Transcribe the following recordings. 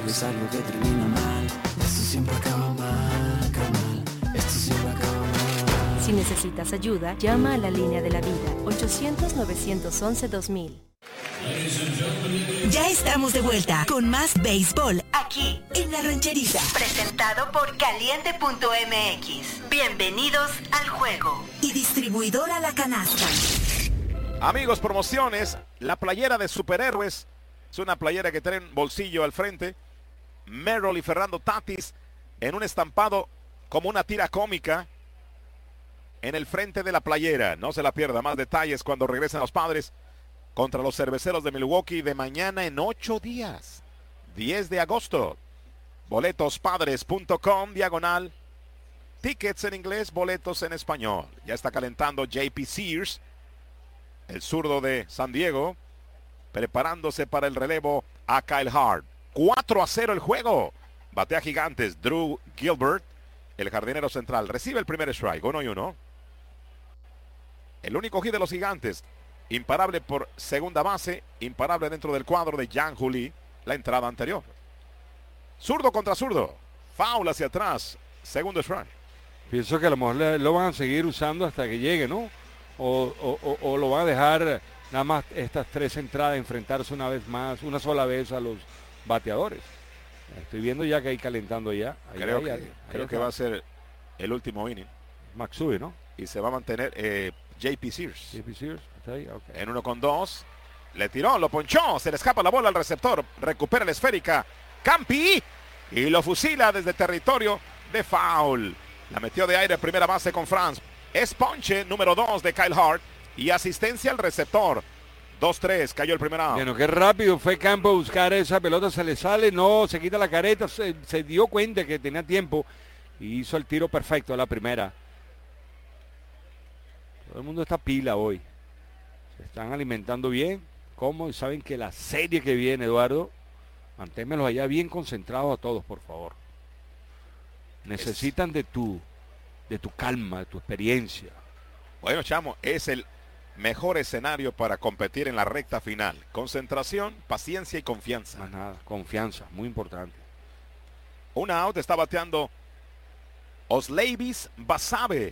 es algo que termina mal. Esto siempre acaba mal, carnal. Esto siempre acaba mal. Si necesitas ayuda, llama a la línea de la vida, 800-911-2000. Ya estamos de vuelta con más béisbol aquí en La Rancherita. Presentado por Caliente.mx. Bienvenidos al juego. Y distribuidora La Canasta. Amigos, promociones. La playera de superhéroes. Es una playera que trae un bolsillo al frente. Merrill y Fernando Tatis en un estampado como una tira cómica en el frente de la playera. No se la pierda. Más detalles cuando regresen los Padres contra los Cerveceros de Milwaukee de mañana en 8 días. 10 de agosto. Boletospadres.com /. Tickets en inglés, boletos en español. Ya está calentando JP Sears, el zurdo de San Diego, preparándose para el relevo a Kyle Hart. 4-0 el juego. Batea Gigantes. Drew Gilbert, el jardinero central, recibe el primer strike. 1-1. El único hit de los Gigantes. Imparable por segunda base, imparable dentro del cuadro de Jan Juli, la entrada anterior. Zurdo contra zurdo, foul hacia atrás, segundo strike. Pienso que a lo mejor lo van a seguir usando hasta que llegue, ¿no? O lo van a dejar nada más estas 3 entradas, enfrentarse una sola vez a los bateadores. Estoy viendo ya que hay calentando ya. Creo que va a ser el último inning. Matsui, ¿no? Y se va a mantener JP Sears. JP Sears. Okay. En 1-2, le tiró, lo ponchó, se le escapa la bola al receptor, recupera la esférica, Campi, y lo fusila desde territorio de foul. La metió de aire primera base con Franz. Es ponche número 2 de Kyle Hart y asistencia al receptor. 2-3, cayó el primer out. Bueno, qué rápido fue Campo a buscar esa pelota, se le sale, no, se quita la careta, se dio cuenta que tenía tiempo y hizo el tiro perfecto a la primera. Todo el mundo está pila hoy. Se están alimentando bien, ¿cómo? Y saben que la serie que viene, Eduardo, manténmelos allá bien concentrados a todos, por favor. Necesitan de tu calma, de tu experiencia. Bueno, chamo, es el mejor escenario para competir en la recta final. Concentración, paciencia y confianza. Más nada, confianza, muy importante. Un out, está bateando Osleivis Basabe.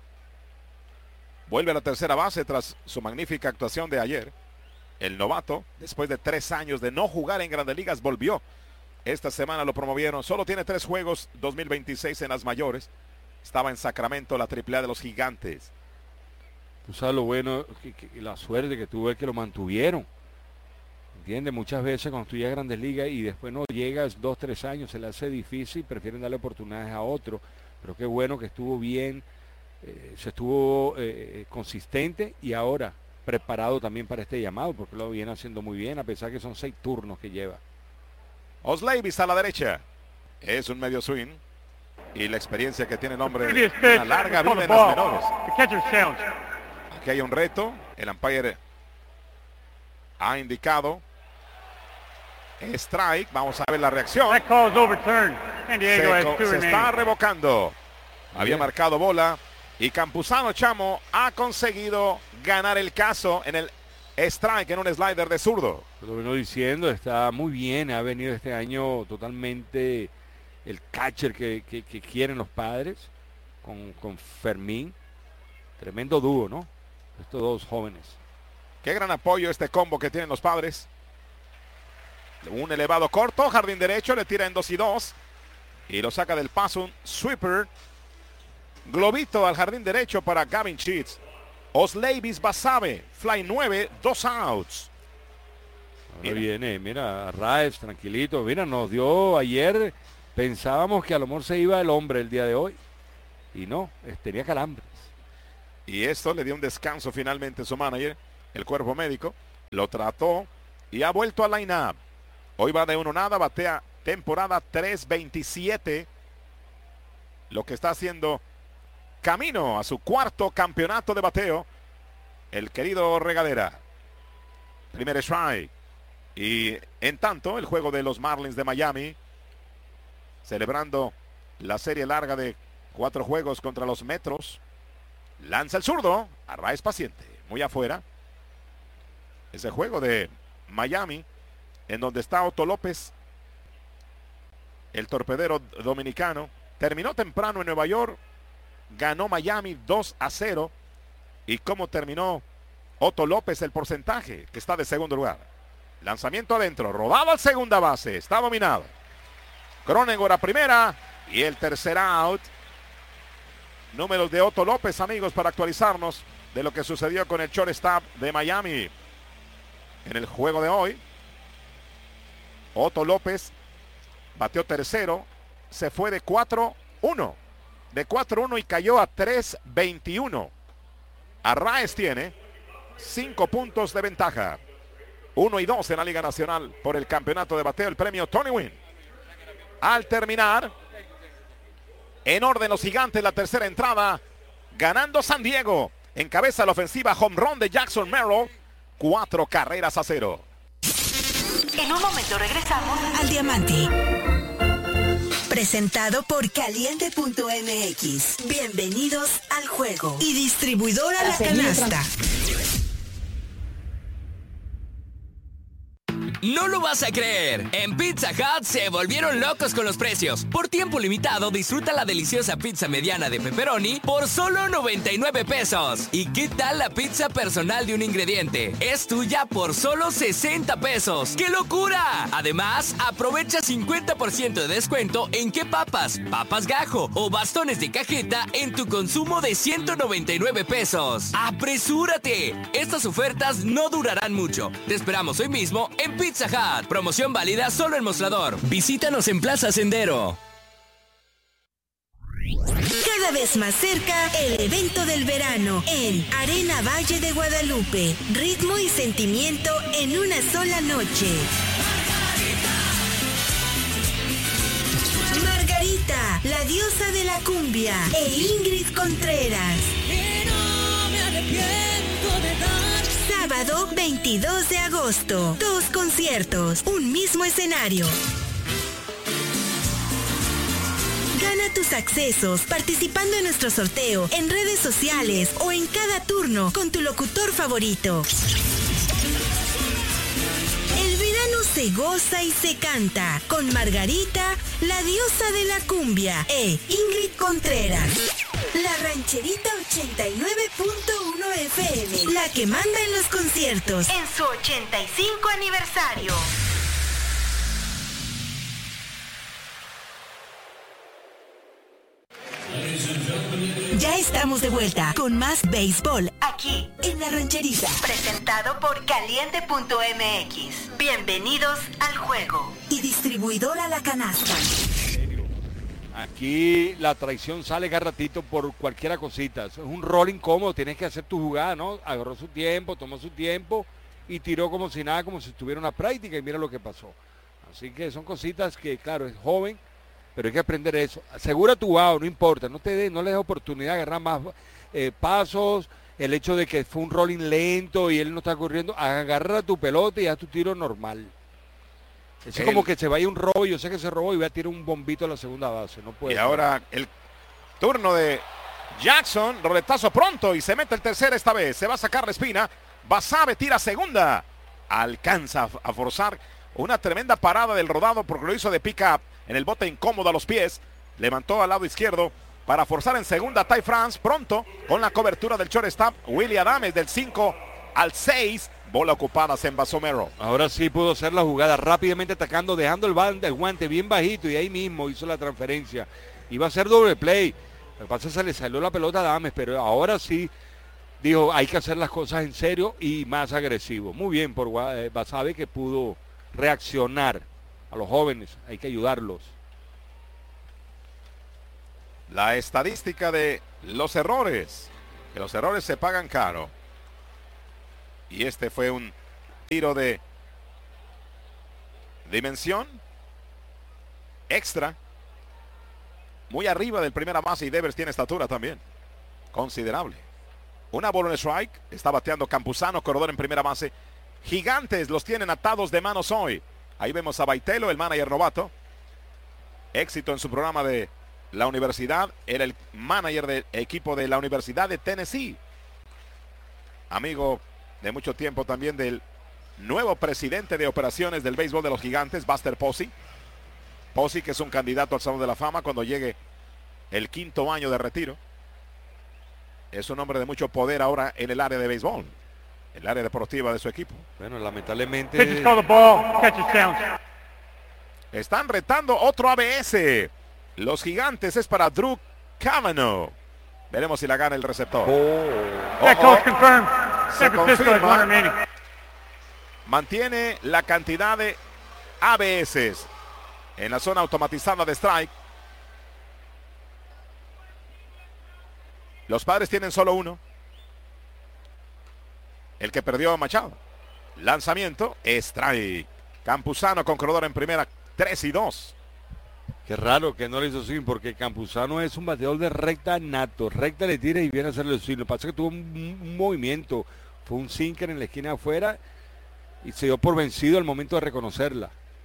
Vuelve a la tercera base tras su magnífica actuación de ayer. El novato, después de 3 años de no jugar en Grandes Ligas, volvió. Esta semana lo promovieron. Solo tiene 3 juegos 2026 en las mayores. Estaba en Sacramento, la AAA de los Gigantes. Tú sabes lo bueno, la suerte que tuve que lo mantuvieron. ¿Entiendes? Muchas veces cuando tú llegas a Grandes Ligas y después no llegas 2-3 años, se le hace difícil, prefieren darle oportunidades a otro. Pero qué bueno que estuvo bien. Se estuvo consistente y ahora preparado también para este llamado, porque lo viene haciendo muy bien, a pesar que son 6 turnos que lleva. Osleivis a la derecha. Es un medio swing. Y la experiencia que tiene el hombre, una larga vida en las menores. Aquí hay un reto. El umpire ha indicado strike. Vamos a ver la reacción. Se está revocando. Había marcado bola. Y Campuzano, chamo, ha conseguido ganar el caso en el strike, en un slider de zurdo. Lo vengo diciendo, está muy bien, ha venido este año totalmente el catcher que quieren los Padres, con Fermín. Tremendo dúo, ¿no? Estos dos jóvenes. Qué gran apoyo este combo que tienen los Padres. Un elevado corto, jardín derecho, le tira en 2-2. Y lo saca del paso un sweeper. Globito al jardín derecho para Gavin Sheets. Osleivis Basabe, fly 9, 2 outs. Ahora viene, mira, Raez, tranquilito. Mira, nos dio ayer, pensábamos que a lo mejor se iba el hombre el día de hoy. Y no, tenía calambres. Y esto le dio un descanso finalmente a su manager, el cuerpo médico. Lo trató y ha vuelto al line-up. Hoy va de 1-0, batea temporada 3.27. Lo que está haciendo camino a su 4º campeonato de bateo, el querido Regadera. Primer strike. Y en tanto, el juego de los Marlins de Miami, celebrando la serie larga de 4 juegos contra los Metros. Lanza el zurdo, Arraez paciente, muy afuera. Ese juego de Miami, en donde está Otto López el torpedero dominicano. Terminó temprano en Nueva York, ganó Miami 2-0. ¿Y cómo terminó Otto López el porcentaje? Que está de segundo lugar. Lanzamiento adentro, rodado al segunda base, está dominado. Cronenworth a primera y el tercer out. Números de Otto López, amigos, para actualizarnos de lo que sucedió con el shortstop de Miami en el juego de hoy. Otto López bateó tercero, se fue de 4-1. De 4-1 y cayó a 3-21. Arraez tiene 5 puntos de ventaja. 1-2 en la Liga Nacional por el campeonato de bateo, el premio Tony Gwynn. Al terminar, en orden los Gigantes, la tercera entrada, ganando San Diego. Encabeza la ofensiva, home run de Jackson Merrill, 4-0. En un momento regresamos al Diamante. Presentado por Caliente.mx. Bienvenidos al juego. Y distribuidora La Canasta. No lo vas a creer. En Pizza Hut se volvieron locos con los precios. Por tiempo limitado, disfruta la deliciosa pizza mediana de pepperoni por solo 99 pesos. ¿Y qué tal la pizza personal de un ingrediente? Es tuya por solo 60 pesos. ¡Qué locura! Además, aprovecha 50% de descuento en qué papas gajo o bastones de cajeta en tu consumo de 199 pesos. ¡Apresúrate! Estas ofertas no durarán mucho. Te esperamos hoy mismo en Pizza Hut. Promoción válida solo en Mostrador. Visítanos en Plaza Sendero. Cada vez más cerca, el evento del verano en Arena Valle de Guadalupe. Ritmo y sentimiento en una sola noche. Margarita, la diosa de la cumbia, e Ingrid Contreras. Sábado 22 de agosto. 2 conciertos, un mismo escenario. Gana tus accesos participando en nuestro sorteo en redes sociales o en cada turno con tu locutor favorito. El verano se goza y se canta con Margarita, la diosa de la cumbia, e Ingrid Contreras. La Rancherita 89.1 FM, la que manda en los conciertos, en su 85 aniversario. Ya estamos de vuelta con más béisbol aquí en La Rancherita. Presentado por Caliente.mx. Bienvenidos al juego. Y distribuidora La Canasta. Aquí la traición sale cada ratito por cualquier cosita. Es un rol incómodo, tienes que hacer tu jugada, ¿no? Agarró su tiempo, tomó su tiempo y tiró como si nada, como si estuviera en una práctica y mira lo que pasó. Así que son cositas que, claro, es joven, pero hay que aprender eso. Asegura tu out, no importa, no le des oportunidad de agarrar más pasos. El hecho de que fue un rolling lento y él no está corriendo, agarra tu pelota y haz tu tiro normal. Es como que se vaya un robo, yo sé que se robó y voy a tirar un bombito a la segunda base. No puede. Y ahora el turno de Jackson, roletazo pronto y se mete el tercer esta vez. Se va a sacar la espina. Basabe tira segunda. Alcanza a forzar una tremenda parada del rodado porque lo hizo de pick-up en el bote incómodo a los pies. Levantó al lado izquierdo para forzar en segunda Ty France pronto con la cobertura del shortstop Willy Adames del 5 al 6. Bola ocupada, se envasó Merrill. Ahora sí pudo hacer la jugada rápidamente atacando, dejando el guante bien bajito y ahí mismo hizo la transferencia. Iba a ser doble play. Lo que pasa es que se le salió la pelota a Adames, pero ahora sí dijo, hay que hacer las cosas en serio y más agresivo. Muy bien por Basabe que pudo reaccionar a los jóvenes. Hay que ayudarlos. La estadística de los errores. Que los errores se pagan caro. Y este fue un tiro de dimensión extra. Muy arriba del primera base y Devers tiene estatura también. Considerable. Una bola en strike. Está bateando Campuzano, corredor en primera base. Gigantes los tienen atados de manos hoy. Ahí vemos a Baitelo, el manager novato. Éxito en su programa de la universidad. Era el manager del equipo de la Universidad de Tennessee. Amigo de mucho tiempo también del nuevo presidente de operaciones del béisbol de los Gigantes, Buster Posey. Posey, que es un candidato al Salón de la Fama cuando llegue el 5º año de retiro. Es un hombre de mucho poder ahora en el área de béisbol, el área deportiva de su equipo. Bueno, lamentablemente Pitches call the ball. Catches down. Están retando otro ABS. Los Gigantes es para Drew Cavanaugh. Veremos si la gana el receptor. That call's confirmed. Se San Francisco has confirma. one remaining. Mantiene la cantidad de ABS en la zona automatizada de strike. Los Padres tienen solo uno. El que perdió Machado. Lanzamiento, strike. Campuzano con corredor en primera, 3-2. qué raro que no le hizo swing, porque Campuzano es un bateador de recta nato. Recta le tira y viene a hacerle el swing. Lo que pasa es que tuvo un movimiento. Fue un sinker en la esquina de afuera y se dio por vencido al momento de reconocerla.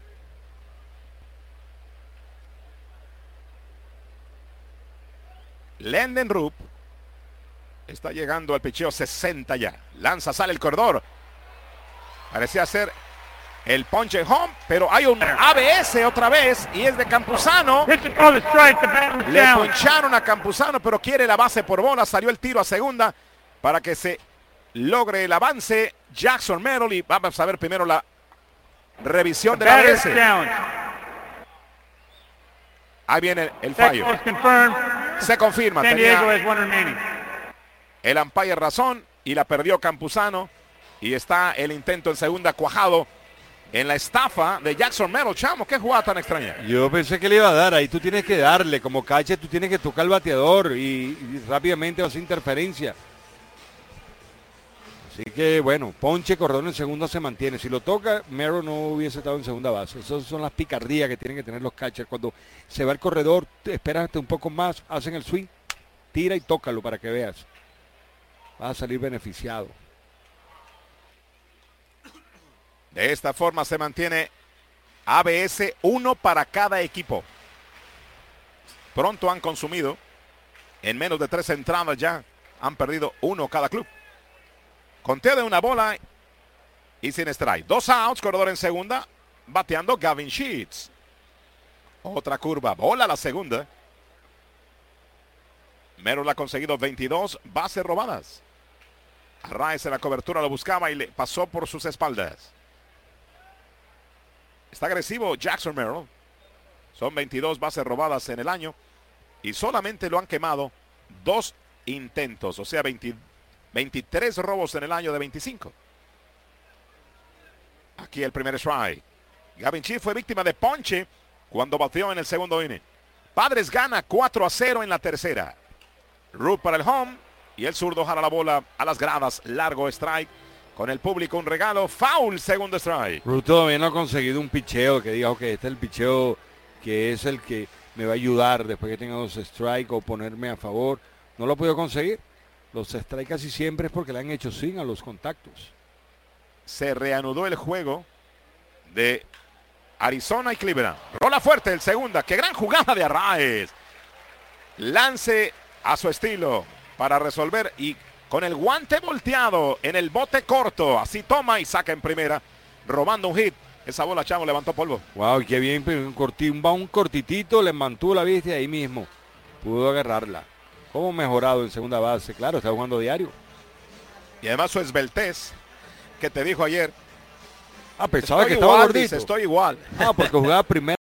Lenden Rupp está llegando al picheo 60 ya. Lanza, sale el corredor. Parecía ser el ponche home, pero hay un ABS otra vez y es de Campuzano. Pitches call the strike. The bat was Le down. poncharon a Campuzano, pero quiere la base por bola. Salió el tiro a segunda para que se logre el avance. Jackson Merrill, y vamos a ver primero la revisión The del bat is ABS. down. Ahí viene el That fallo. call is confirmed. Se confirma. San Diego Tenía has one remaining. el umpire razón y la perdió Campuzano. Y está el intento en segunda cuajado en la estafa de Jackson Merrill. Chamo, qué jugada tan extraña. Yo pensé que le iba a dar, ahí tú tienes que darle, como catcher tú tienes que tocar el bateador y rápidamente va a hacer interferencia. Así que bueno, ponche, corredor en segunda se mantiene. Si lo toca, Merrill no hubiese estado en segunda base. Esas son las picardías que tienen que tener los catchers. Cuando se va el corredor, espérate un poco más, hacen el swing, tira y tócalo para que veas. Vas a salir beneficiado. De esta forma se mantiene ABS, uno para cada equipo. Pronto han consumido, en menos de 3 entradas ya, han perdido uno cada club. Conteo de una bola y sin strike. 2 outs, corredor en segunda, bateando Gavin Sheets. Otra curva, bola a la segunda. Merrill ha conseguido 22 bases robadas. Arraez en la cobertura lo buscaba y le pasó por sus espaldas. Está agresivo Jackson Merrill. Son 22 bases robadas en el año y solamente lo han quemado 2 intentos, o sea 23 robos en el año de 25. Aquí el primer strike. Gavin Sheets fue víctima de ponche cuando bateó en el segundo inning. Padres gana 4-0 en la tercera. Rupp para el home y el zurdo jala la bola a las gradas. Largo strike. Con el público un regalo, foul, segundo strike. Ruth todavía no ha conseguido un picheo que diga, ok, este es el picheo que es el que me va a ayudar después que tenga 2 strikes o ponerme a favor. No lo ha podido conseguir. Los strikes casi siempre es porque le han hecho swing a los contactos. Se reanudó el juego de Arizona y Cleveland. Rola fuerte el segunda. Qué gran jugada de Arraez. Lance a su estilo para resolver y con el guante volteado en el bote corto. Así toma y saca en primera, robando un hit. Esa bola, Chamo, levantó polvo. Wow, qué bien, pero un cortitito, le mantuvo la vista y ahí mismo pudo agarrarla. ¿Cómo mejorado en segunda base? Claro, está jugando diario. Y además su esbeltez, que te dijo ayer. Ah, pensaba Estoy que estaba igual, gordito. dice, estoy igual. Ah, porque jugaba primero.